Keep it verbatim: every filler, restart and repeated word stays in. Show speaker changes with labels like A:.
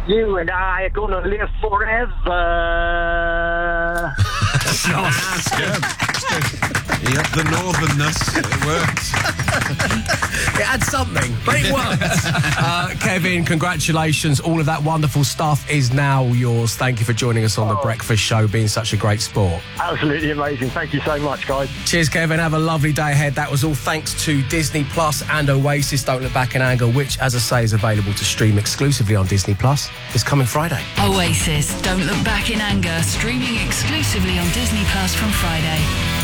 A: You and I are gonna live forever.
B: That's good. That's good. Yep, the northernness. It worked.
C: It had something, but it worked. uh, Kevin, congratulations. All of that wonderful stuff is now yours. Thank you for joining us on The Breakfast Show, being such a great sport.
A: Absolutely amazing. Thank you so much, guys.
C: Cheers, Kevin. Have a lovely day ahead. That was all thanks to Disney Plus and Oasis, Don't Look Back in Anger, which, as I say, is available to stream exclusively on Disney Plus this coming Friday.
D: Oasis, Don't Look Back in Anger, streaming exclusively on Disney Plus from Friday.